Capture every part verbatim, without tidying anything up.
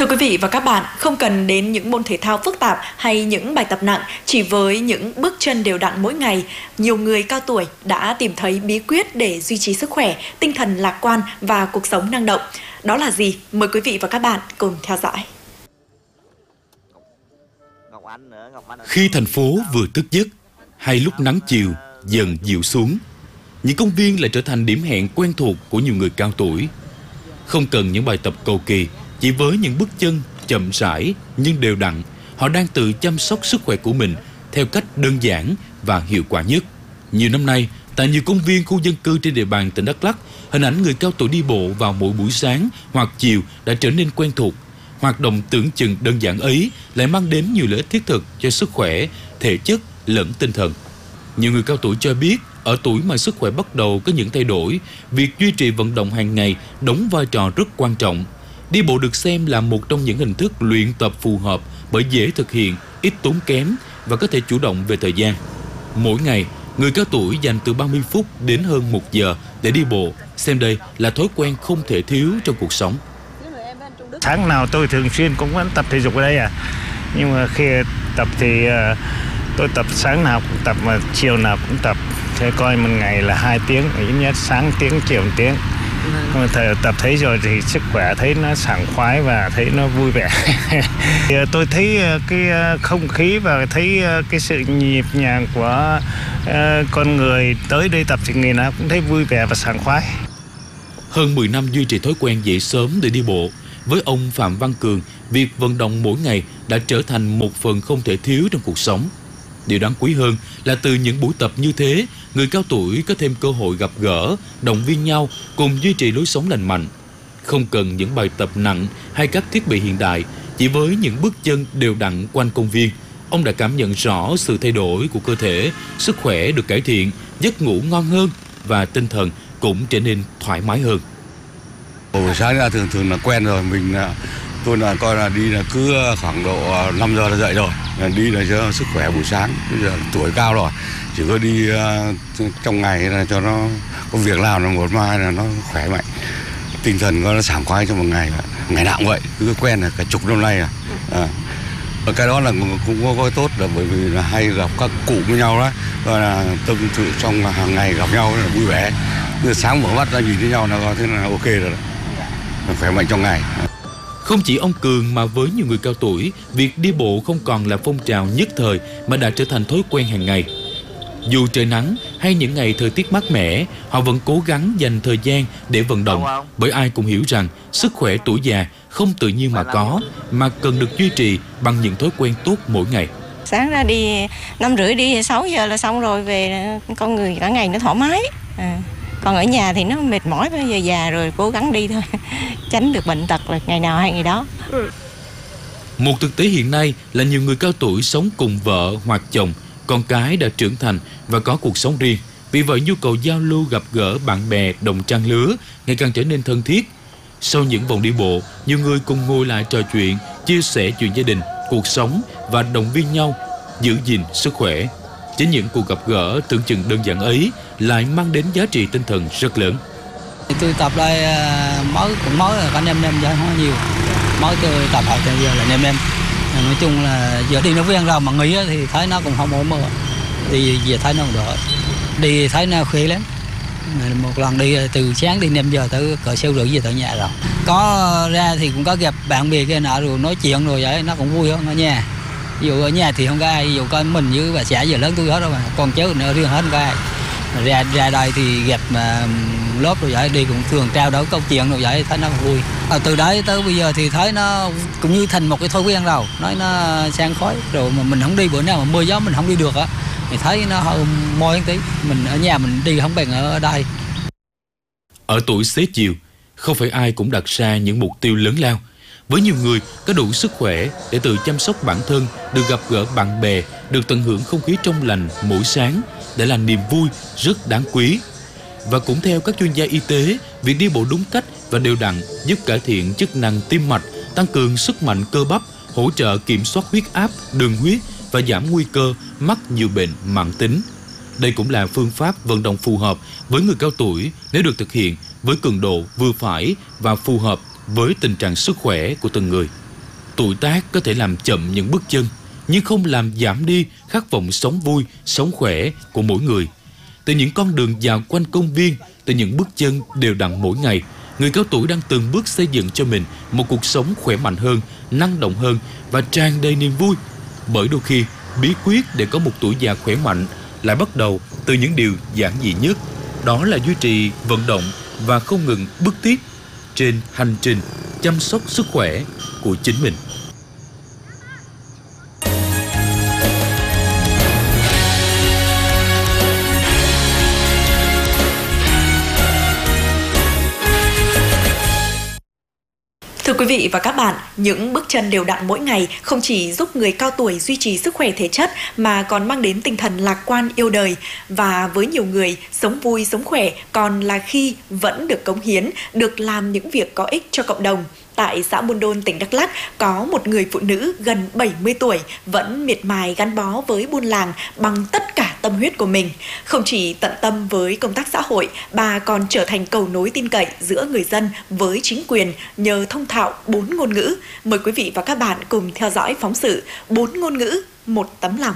Thưa quý vị và các bạn, không cần đến những môn thể thao phức tạp hay những bài tập nặng, chỉ với những bước chân đều đặn mỗi ngày, nhiều người cao tuổi đã tìm thấy bí quyết để duy trì sức khỏe, tinh thần lạc quan và cuộc sống năng động. Đó là gì? Mời quý vị và các bạn cùng theo dõi. Khi thành phố vừa thức giấc, hay lúc nắng chiều dần dịu xuống, những công viên lại trở thành điểm hẹn quen thuộc của nhiều người cao tuổi. Không cần những bài tập cầu kỳ, chỉ với những bước chân chậm rãi nhưng đều đặn, họ đang tự chăm sóc sức khỏe của mình theo cách đơn giản và hiệu quả nhất. Nhiều năm nay, tại nhiều công viên khu dân cư trên địa bàn tỉnh Đắk Lắk, hình ảnh người cao tuổi đi bộ vào mỗi buổi sáng hoặc chiều đã trở nên quen thuộc. Hoạt động tưởng chừng đơn giản ấy lại mang đến nhiều lợi ích thiết thực cho sức khỏe, thể chất lẫn tinh thần. Nhiều người cao tuổi cho biết, ở tuổi mà sức khỏe bắt đầu có những thay đổi, việc duy trì vận động hàng ngày đóng vai trò rất quan trọng. Đi bộ được xem là một trong những hình thức luyện tập phù hợp bởi dễ thực hiện, ít tốn kém và có thể chủ động về thời gian. Mỗi ngày, người cao tuổi dành từ ba mươi phút đến hơn một giờ để đi bộ, xem đây là thói quen không thể thiếu trong cuộc sống. Sáng nào tôi thường xuyên cũng vẫn tập thể dục ở đây à, nhưng mà khi tập thì tôi tập sáng nào cũng tập mà chiều nào cũng tập. Thế coi một ngày là hai tiếng, ít nhất sáng tiếng, chiều một tiếng. Mà thời tập thấy rồi thì sức khỏe thấy nó sảng khoái và thấy nó vui vẻ. Tôi thấy cái không khí và thấy cái sự nhịp nhàng của con người tới đây tập thì người nào cũng thấy vui vẻ và sảng khoái. Hơn mười năm duy trì thói quen dậy sớm để đi bộ, với ông Phạm Văn Cường, việc vận động mỗi ngày đã trở thành một phần không thể thiếu trong cuộc sống. Điều đáng quý hơn là từ những buổi tập như thế, người cao tuổi có thêm cơ hội gặp gỡ, động viên nhau cùng duy trì lối sống lành mạnh. Không cần những bài tập nặng hay các thiết bị hiện đại, chỉ với những bước chân đều đặn quanh công viên, ông đã cảm nhận rõ sự thay đổi của cơ thể, sức khỏe được cải thiện, giấc ngủ ngon hơn và tinh thần cũng trở nên thoải mái hơn. Buổi sáng là thường thường là quen rồi, mình tôi là coi là đi là cứ khoảng độ năm giờ là dậy rồi, đi là cho sức khỏe buổi sáng. Bây giờ tuổi cao rồi, chỉ có đi uh, trong ngày là cho nó có việc làm là một mai là nó khỏe mạnh, tinh thần nó sảng khoái trong một ngày, ngày nào cũng vậy, cứ quen là cả chục năm nay à. à. Cái đó là cũng có, có tốt là bởi vì là hay gặp các cụ với nhau đó, rồi là tâm sự trong hàng ngày gặp nhau là vui vẻ, cứ sáng mở mắt ra nhìn thấy nhau là có thế là ok rồi, là khỏe mạnh trong ngày. Không chỉ ông Cường mà với nhiều người cao tuổi, việc đi bộ không còn là phong trào nhất thời mà đã trở thành thói quen hàng ngày. Dù trời nắng hay những ngày thời tiết mát mẻ, họ vẫn cố gắng dành thời gian để vận động, bởi ai cũng hiểu rằng sức khỏe tuổi già không tự nhiên mà có, mà cần được duy trì bằng những thói quen tốt mỗi ngày. Sáng ra đi năm rưỡi đi sáu giờ là xong rồi, về con người cả ngày nó thoải mái. À. Còn ở nhà thì nó mệt mỏi, bây giờ già rồi cố gắng đi thôi, tránh được bệnh tật là ngày nào hay ngày đó. Một thực tế hiện nay là nhiều người cao tuổi sống cùng vợ hoặc chồng, con cái đã trưởng thành và có cuộc sống riêng. Vì vậy nhu cầu giao lưu gặp gỡ bạn bè đồng trang lứa ngày càng trở nên thân thiết. Sau những vòng đi bộ, nhiều người cùng ngồi lại trò chuyện, chia sẻ chuyện gia đình, cuộc sống và động viên nhau giữ gìn sức khỏe. Chính những cuộc gặp gỡ tưởng chừng đơn giản ấy lại mang đến giá trị tinh thần rất lớn. Tôi tập đây mới cũng mới là có nem nem chứ không có nhiều. Mới tôi tập học từ giờ là nem nem. Nói chung là giờ đi nó quen rồi mà nghỉ thì thấy nó cũng không ổn mơ. Đi về thấy nó cũng đỡ. Đi thấy nó khỏe lắm. Một lần đi từ sáng đi năm giờ tới cỡ sáu rưỡi về tới nhà rồi. Có ra thì cũng có gặp bạn bè kia nọ rồi nói chuyện rồi vậy nó cũng vui hơn ở nhà. Ví dụ ở nhà thì không có ai, ví dụ có mình với bà xã giờ lớn tuổi hết rồi mà, con cháu nữa riêng hết không có ai. Ra ra đây thì gặp mà lớp rồi vậy đi cũng thường trao đổi câu chuyện rồi vậy thấy nó vui. À, từ đấy tới bây giờ thì thấy nó cũng như thành một cái thói quen rồi, nói nó sang khói rồi mà mình không đi bữa nào mà mưa gió mình không đi được á thì thấy nó hơi môi một tí, mình ở nhà mình đi không bằng ở đây. Ở tuổi xế chiều, không phải ai cũng đặt ra những mục tiêu lớn lao. Với nhiều người có đủ sức khỏe để tự chăm sóc bản thân, được gặp gỡ bạn bè, được tận hưởng không khí trong lành mỗi sáng để là niềm vui rất đáng quý. Và cũng theo các chuyên gia y tế, việc đi bộ đúng cách và đều đặn giúp cải thiện chức năng tim mạch, tăng cường sức mạnh cơ bắp, hỗ trợ kiểm soát huyết áp, đường huyết và giảm nguy cơ mắc nhiều bệnh mãn tính. Đây cũng là phương pháp vận động phù hợp với người cao tuổi nếu được thực hiện với cường độ vừa phải và phù hợp với tình trạng sức khỏe của từng người. Tuổi tác có thể làm chậm những bước chân, nhưng không làm giảm đi khát vọng sống vui, sống khỏe của mỗi người. Từ những con đường dạo quanh công viên, từ những bước chân đều đặn mỗi ngày, người cao tuổi đang từng bước xây dựng cho mình một cuộc sống khỏe mạnh hơn, năng động hơn và tràn đầy niềm vui. Bởi đôi khi, bí quyết để có một tuổi già khỏe mạnh lại bắt đầu từ những điều giản dị nhất. Đó là duy trì vận động và không ngừng bước tiếp trên hành trình chăm sóc sức khỏe của chính mình. Thưa quý vị và các bạn, những bước chân đều đặn mỗi ngày không chỉ giúp người cao tuổi duy trì sức khỏe thể chất mà còn mang đến tinh thần lạc quan yêu đời. Và với nhiều người, sống vui, sống khỏe còn là khi vẫn được cống hiến, được làm những việc có ích cho cộng đồng. Tại xã Buôn Đôn, tỉnh Đắk Lắk, có một người phụ nữ gần bảy mươi tuổi vẫn miệt mài gắn bó với buôn làng bằng tất cả tâm huyết của mình. Không chỉ tận tâm với công tác xã hội, bà còn trở thành cầu nối tin cậy giữa người dân với chính quyền nhờ thông thạo bốn ngôn ngữ. Mời quý vị và các bạn cùng theo dõi phóng sự Bốn ngôn ngữ, một tấm lòng.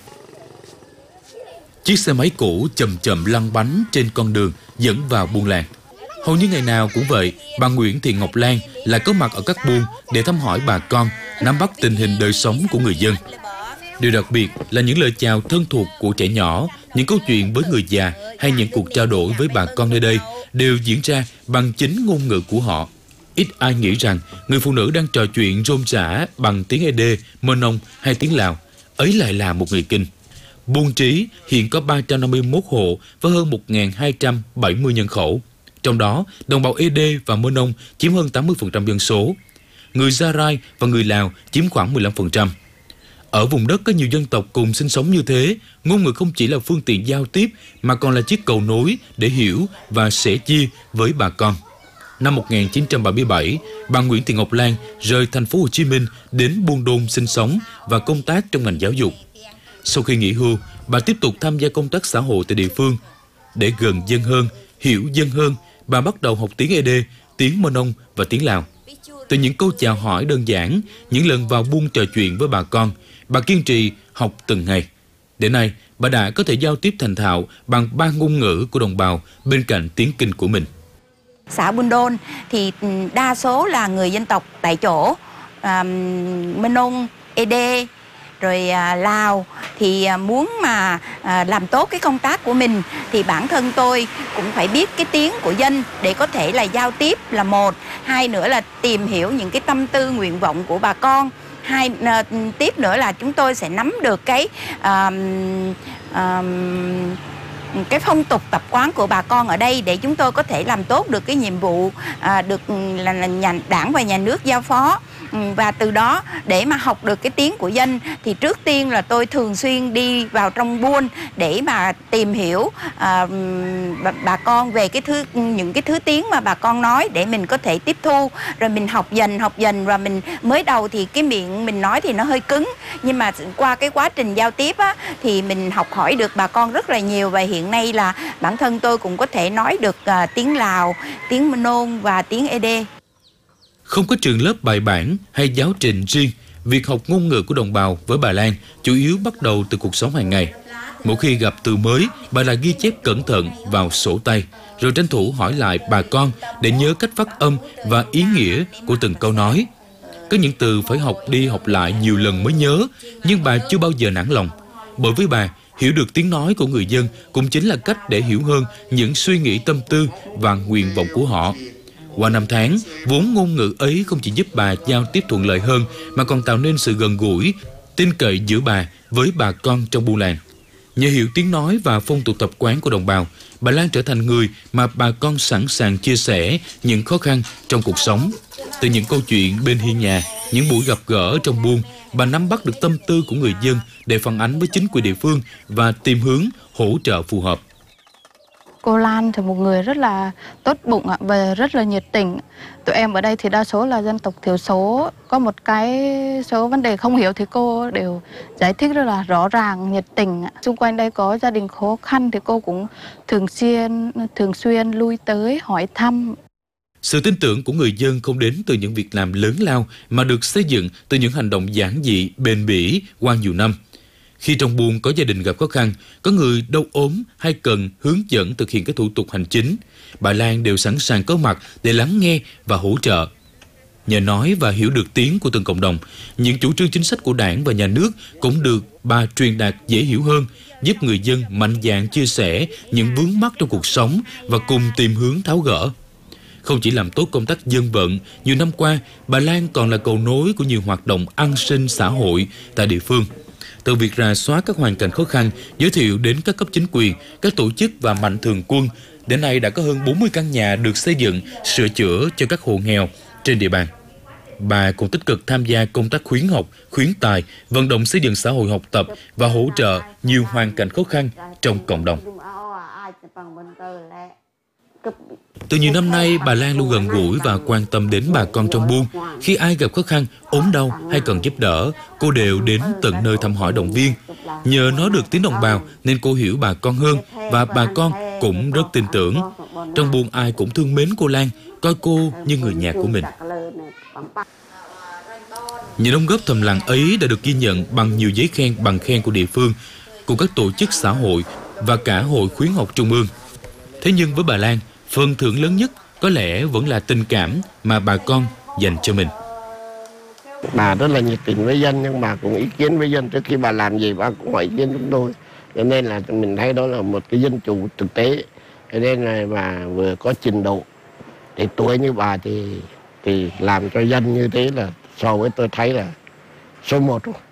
Chiếc xe máy cũ chậm chậm lăn bánh trên con đường dẫn vào buôn làng. Hầu như ngày nào cũng vậy, bà Nguyễn Thị Ngọc Lan lại có mặt ở các buôn để thăm hỏi bà con, nắm bắt tình hình đời sống của người dân. Điều đặc biệt là những lời chào thân thuộc của trẻ nhỏ, những câu chuyện với người già hay những cuộc trao đổi với bà con nơi đây đều diễn ra bằng chính ngôn ngữ của họ. Ít ai nghĩ rằng người phụ nữ đang trò chuyện rôm rả bằng tiếng Ê Đê, Mơ Nông hay tiếng Lào, ấy lại là một người Kinh. Buôn Trí hiện có ba trăm năm mươi mốt hộ với hơn một nghìn hai trăm bảy mươi nhân khẩu. Trong đó, đồng bào Ê Đê và Mơ Nông chiếm hơn tám mươi phần trăm dân số. Người Gia Rai và người Lào chiếm khoảng mười lăm phần trăm. Ở vùng đất có nhiều dân tộc cùng sinh sống như thế, ngôn ngữ không chỉ là phương tiện giao tiếp mà còn là chiếc cầu nối để hiểu và sẻ chia với bà con. Năm một nghìn chín trăm bảy mươi bảy, bà Nguyễn Thị Ngọc Lan rời thành phố Hồ Chí Minh đến Buôn Đôn sinh sống và công tác trong ngành giáo dục. Sau khi nghỉ hưu, bà tiếp tục tham gia công tác xã hội tại địa phương. Để gần dân hơn, hiểu dân hơn, bà bắt đầu học tiếng Ê Đê, tiếng Mơ Nông và tiếng Lào. Từ những câu chào hỏi đơn giản, những lần vào buôn trò chuyện với bà con, bà kiên trì học từng ngày. Đến nay, bà đã có thể giao tiếp thành thạo bằng ba ngôn ngữ của đồng bào bên cạnh tiếng Kinh của mình. Xã Buôn Đôn thì đa số là người dân tộc tại chỗ, à, Mơ Nông, Ê Đê, rồi à, Lào. Thì à, muốn mà à, làm tốt cái công tác của mình thì bản thân tôi cũng phải biết cái tiếng của dân để có thể là giao tiếp là một. Hai nữa là tìm hiểu những cái tâm tư nguyện vọng của bà con. Hai à, tiếp nữa là chúng tôi sẽ nắm được cái à, à, cái phong tục tập quán của bà con ở đây để chúng tôi có thể làm tốt được cái nhiệm vụ à, được là, là nhà, đảng và nhà nước giao phó. Và từ đó để mà học được cái tiếng của dân thì trước tiên là tôi thường xuyên đi vào trong buôn để mà tìm hiểu à, bà, bà con về cái thứ những cái thứ tiếng mà bà con nói để mình có thể tiếp thu, rồi mình học dần học dần và mình mới đầu thì cái miệng mình nói thì nó hơi cứng, nhưng mà qua cái quá trình giao tiếp á, thì mình học hỏi được bà con rất là nhiều. Và hiện nay là bản thân tôi cũng có thể nói được à, tiếng Lào, tiếng Mơ Nông và tiếng Ê Đê. Không có trường lớp bài bản hay giáo trình riêng, việc học ngôn ngữ của đồng bào với bà Lan chủ yếu bắt đầu từ cuộc sống hàng ngày. Mỗi khi gặp từ mới, bà lại ghi chép cẩn thận vào sổ tay, rồi tranh thủ hỏi lại bà con để nhớ cách phát âm và ý nghĩa của từng câu nói. Có những từ phải học đi học lại nhiều lần mới nhớ, nhưng bà chưa bao giờ nản lòng. Bởi với bà, hiểu được tiếng nói của người dân cũng chính là cách để hiểu hơn những suy nghĩ tâm tư và nguyện vọng của họ. Qua năm tháng, vốn ngôn ngữ ấy không chỉ giúp bà giao tiếp thuận lợi hơn mà còn tạo nên sự gần gũi, tin cậy giữa bà với bà con trong buôn làng. Nhờ hiểu tiếng nói và phong tục tập quán của đồng bào, bà Lan trở thành người mà bà con sẵn sàng chia sẻ những khó khăn trong cuộc sống. Từ những câu chuyện bên hiên nhà, những buổi gặp gỡ trong buôn, bà nắm bắt được tâm tư của người dân để phản ánh với chính quyền địa phương và tìm hướng hỗ trợ phù hợp. Cô Lan thì một người rất là tốt bụng và rất là nhiệt tình. Tụi em ở đây thì đa số là dân tộc thiểu số. Có một cái số vấn đề không hiểu thì cô đều giải thích rất là rõ ràng, nhiệt tình. Xung quanh đây có gia đình khó khăn thì cô cũng thường xuyên thường xuyên lui tới hỏi thăm. Sự tin tưởng của người dân không đến từ những việc làm lớn lao mà được xây dựng từ những hành động giản dị, bền bỉ qua nhiều năm. Khi trong buôn có gia đình gặp khó khăn, có người đau ốm hay cần hướng dẫn thực hiện các thủ tục hành chính, bà Lan đều sẵn sàng có mặt để lắng nghe và hỗ trợ. Nhờ nói và hiểu được tiếng của từng cộng đồng, những chủ trương chính sách của Đảng và Nhà nước cũng được bà truyền đạt dễ hiểu hơn, giúp người dân mạnh dạn chia sẻ những vướng mắc trong cuộc sống và cùng tìm hướng tháo gỡ. Không chỉ làm tốt công tác dân vận, nhiều năm qua, bà Lan còn là cầu nối của nhiều hoạt động an sinh xã hội tại địa phương. Từ việc rà soát các hoàn cảnh khó khăn, giới thiệu đến các cấp chính quyền, các tổ chức và mạnh thường quân, đến nay đã có hơn bốn mươi căn nhà được xây dựng, sửa chữa cho các hộ nghèo trên địa bàn. Bà cũng tích cực tham gia công tác khuyến học, khuyến tài, vận động xây dựng xã hội học tập và hỗ trợ nhiều hoàn cảnh khó khăn trong cộng đồng. Từ nhiều năm nay, bà Lan luôn gần gũi và quan tâm đến bà con trong buôn. Khi ai gặp khó khăn, ốm đau hay cần giúp đỡ, cô đều đến tận nơi thăm hỏi động viên. Nhờ nói được tiếng đồng bào nên cô hiểu bà con hơn và bà con cũng rất tin tưởng. Trong buôn ai cũng thương mến cô Lan, coi cô như người nhà của mình. Những đóng góp thầm lặng ấy đã được ghi nhận bằng nhiều giấy khen, bằng khen của địa phương, của các tổ chức xã hội và cả Hội Khuyến học Trung ương. Thế nhưng với bà Lan, phần thưởng lớn nhất có lẽ vẫn là tình cảm mà bà con dành cho mình. Bà rất là nhiệt tình với dân, nhưng bà cũng ý kiến với dân. Trước khi bà làm gì bà cũng hỏi ý kiến chúng tôi. Cho nên là mình thấy đó là một cái dân chủ thực tế. Cho nên là bà vừa có trình độ. Thì tuổi như bà thì thì làm cho dân như thế là so với tôi thấy là số một rồi.